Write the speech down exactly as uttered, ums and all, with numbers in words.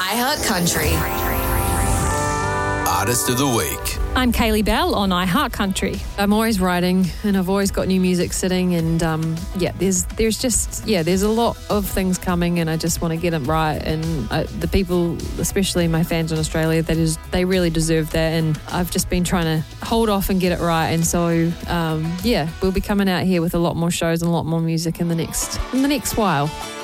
iHeartCountry. Artist of the Week. I'm Kaylee Bell on iHeartCountry. I'm always writing and I've always got new music sitting and um, yeah, there's there's just, yeah, there's a lot of things coming and I just want to get it right and I, the people, especially my fans in Australia, they, just, they really deserve that and I've just been trying to hold off and get it right and so, um, yeah, we'll be coming out here with a lot more shows and a lot more music in the next in the next while.